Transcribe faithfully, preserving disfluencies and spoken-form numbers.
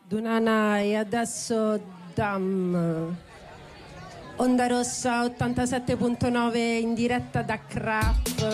Dunana e adesso Dam. Onda Rossa ottantasette punto nove in diretta da Crap.